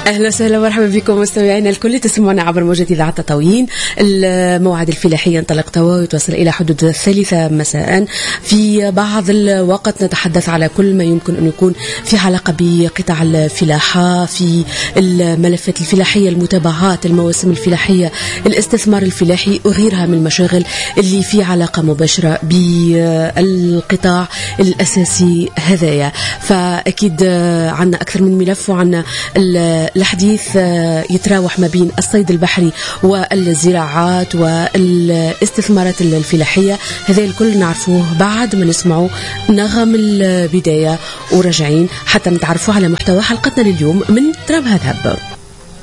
أهلا وسهلا ومرحبا بكم مستمعينا الكل، تسمعنا عبر موجة إذاعة تطاوين. الموعد الفلاحي انطلق توا ويتوصل إلى حدود 3 مساء. في بعض الوقت نتحدث على كل ما يمكن أن يكون في علاقة بقطاع الفلاحة، في الملفات الفلاحية، المتابعات، المواسم الفلاحية، الاستثمار الفلاحي وغيرها من المشاغل اللي في علاقة مباشرة بالقطاع الأساسي هذايا. فأكيد عنا أكثر من ملف، وعنا الحديث يتراوح ما بين الصيد البحري والزراعات والاستثمارات الفلاحية. هذا الكل نعرفوه بعد ما نسمعوا نغم البداية، وراجعين حتى نتعرفوا على محتوى حلقتنا لليوم من تراب هذهب.